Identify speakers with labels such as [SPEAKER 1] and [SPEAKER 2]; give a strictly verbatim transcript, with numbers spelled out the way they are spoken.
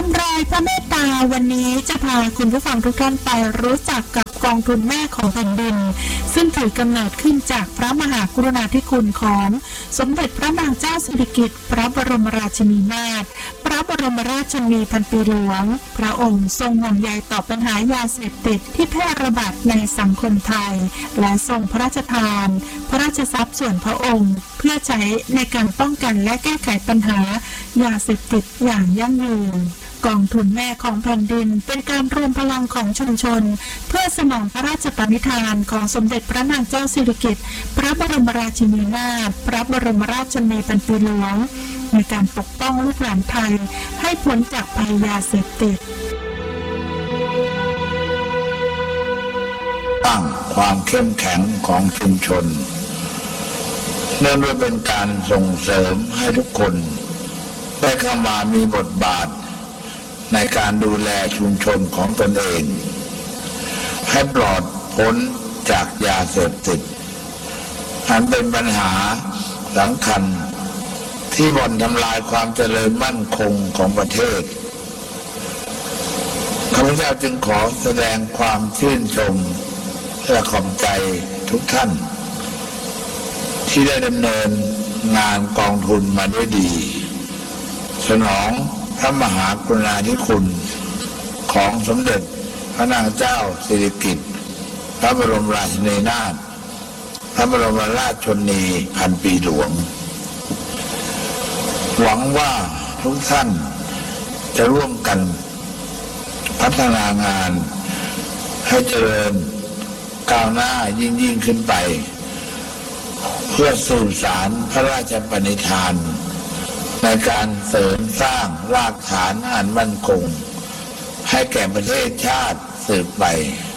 [SPEAKER 1] รอยพระเมตตาวันนี้จะพาคุณผู้ฟังทุกท่านไปรู้จักกับกองทุนแม่ของแผ่นดินซึ่งถือกำเนิดขึ้นจากพระมหากรุณาธิคุณของสมเด็จพระนางเจ้าสิริกิติ์พระบรมราชินีนาถพระบรมราชชนนีพันปีหลวงพระองค์ทรงห่วงใยต่อปัญหายาเสพติดที่แพร่ระบาดในสังคมไทยและทรงพระราชทานพระราชทรัพย์ส่วนพระองค์เพื่อใช้ในการป้องกันและแก้ไขปัญหายาเสพติดอย่างยั่งยืนกองทุนแม่ของแผ่นดินเป็นการรวมพลังของชุมชนเพื่อสนองพระราชปณิธานของสมเด็จพระนางเจ้าสิริกิติ์พระบรมราชินีนาถพระบรมราชชนนีพันปีหลวงในการปกป้องลูกหลานไทยให้พ้นจากภัยยาเสพติด
[SPEAKER 2] ตั้งความเข้มแข็งของชุมชนเนื่องด้วยเป็นการส่งเสริมให้ทุกคนได้เข้ามามีบทบาทในการดูแลชุมชนของตนเองให้ปลอดพ้นจากยาเสพติดอันเป็นปัญหาสำคัญที่บ่อนทำลายความเจริญมั่นคงของประเทศข้าพเจ้าจึงขอแสดงความชื่นชมและขอบใจทุกท่านที่ได้ดำเนินงานกองทุนมาด้วยดีสนองพระมหากรุณาธิคุณของสมเด็จพระนางเจ้าสิริกิติ์พระบรมราชินีนาถพระบรมราชชนนีพันปีหลวงหวังว่าทุกท่านจะร่วมกันพัฒนางานให้เจริญก้าวหน้ายิ่งยิ่งขึ้นไปเพื่อสู่สารพระราชปณิธานในการเสริมสร้างรากฐานอันมั่นคงให้แก่ประเทศชาติสืบไป